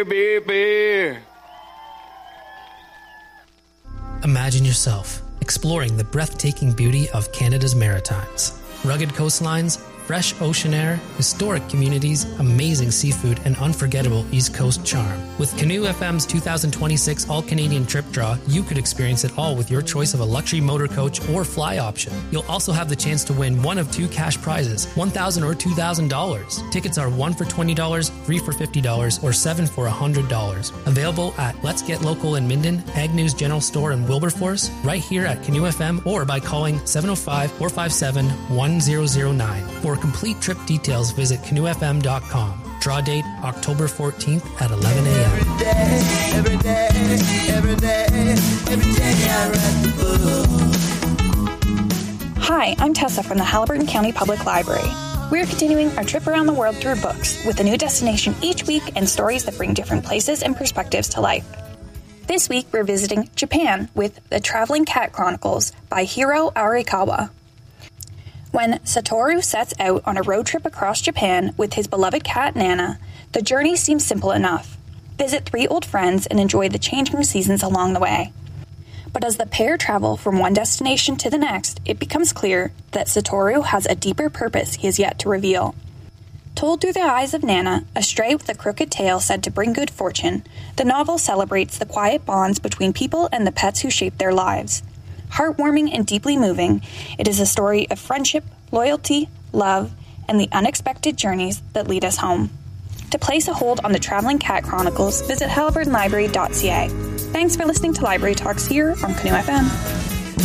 beer, beer, beer. Imagine yourself exploring the breathtaking beauty of Canada's Maritimes. Rugged coastlines, fresh ocean air, historic communities, amazing seafood, and unforgettable East Coast charm. With Canoe FM's 2026 All-Canadian Trip Draw, you could experience it all with your choice of a luxury motor coach or fly option. You'll also have the chance to win one of two cash prizes, $1,000 or $2,000. Tickets are 1 for $20, 3 for $50, or 7 for $100. Available at Let's Get Local in Minden, Agnew's General Store in Wilberforce, right here at Canoe FM, or by calling 705-457-1009. For complete trip details, visit canoefm.com. Draw date October 14th at 11 a.m. Every day I read the book. Hi, I'm Tessa from the Haliburton County Public Library. We're continuing our trip around the world through books, with a new destination each week and stories that bring different places and perspectives to life. This week, we're visiting Japan with The Traveling Cat Chronicles by Hiro Arikawa. When Satoru sets out on a road trip across Japan with his beloved cat Nana, the journey seems simple enough. Visit 3 old friends and enjoy the changing seasons along the way. But as the pair travel from one destination to the next, it becomes clear that Satoru has a deeper purpose he has yet to reveal. Told through the eyes of Nana, a stray with a crooked tail said to bring good fortune, the novel celebrates the quiet bonds between people and the pets who shape their lives. Heartwarming and deeply moving, it is a story of friendship, loyalty, love, and the unexpected journeys that lead us home. To place a hold on the Traveling Cat Chronicles, visit haliburtonlibrary.ca. Thanks for listening to Library Talks here on Canoe FM.